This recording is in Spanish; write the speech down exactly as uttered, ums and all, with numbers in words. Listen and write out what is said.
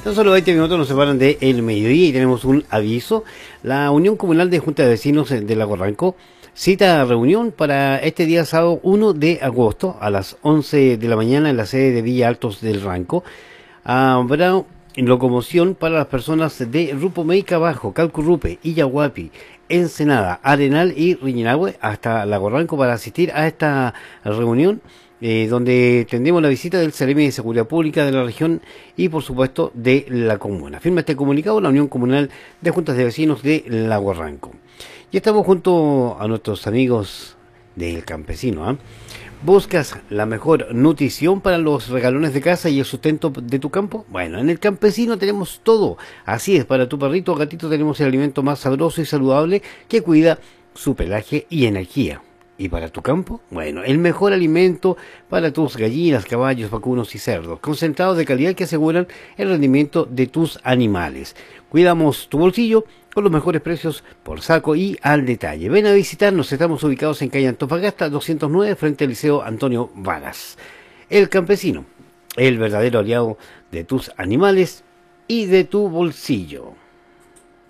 Tan solo veinte minutos nos separan de el mediodía y tenemos un aviso. La Unión Comunal de Junta de Vecinos de Lago Ranco cita reunión para este día sábado uno de agosto a las once de la mañana en la sede de Villa Altos del Ranco. Habrá locomoción para las personas de Rupo-Meica Bajo, Calcurupe, Illahuapi, Ensenada, Arenal y Riñinahue hasta Lago Ranco para asistir a esta reunión. Eh, donde tendremos la visita del Seremi de Seguridad Pública de la región y por supuesto de la comuna. Firma este comunicado la Unión Comunal de Juntas de Vecinos de Lago Ranco. Y estamos junto a nuestros amigos del Campesino. ¿eh? ¿Buscas la mejor nutrición para los regalones de casa y el sustento de tu campo? Bueno, en el Campesino tenemos todo. Así es, para tu perrito o gatito tenemos el alimento más sabroso y saludable que cuida su pelaje y energía. ¿Y para tu campo? Bueno, el mejor alimento para tus gallinas, caballos, vacunos y cerdos, concentrados de calidad que aseguran el rendimiento de tus animales. Cuidamos tu bolsillo con los mejores precios por saco y al detalle. Ven a visitarnos, estamos ubicados en calle Antofagasta doscientos nueve frente al Liceo Antonio Varas. El Campesino, el verdadero aliado de tus animales y de tu bolsillo.